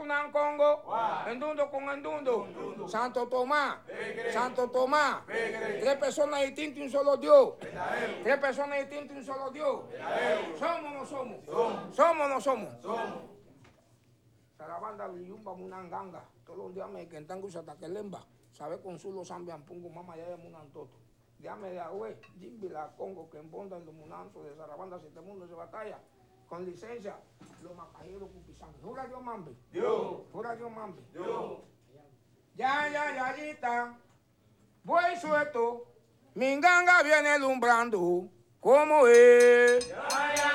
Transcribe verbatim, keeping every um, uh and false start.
Cunan Congo, Endundo con Endundo, Santo Tomás, Santo Tomás, tres personas distintas y un solo Dios, tres personas distintas y un solo Dios. ¿Somos o no somos? ¿Somos o no somos? Sarabanda Liyumba Munanganga, todos los días me quentan con Satakelemba, sabe consulo Sambian Pungo, mamá ya de Munantoto. Dígame de Agüe, Jimbi la Congo, que embonda en los Munanzo de Sarabanda, siete mundos de batalla. Con licencia, los macajeros cupisantes. Jura Dios mambe. Dios. Jura Dios mambe. Dios. Ya, ya, ya, yita. Voy suelto. Mi ganga viene alumbrando. ¿Cómo es? Ya, ya.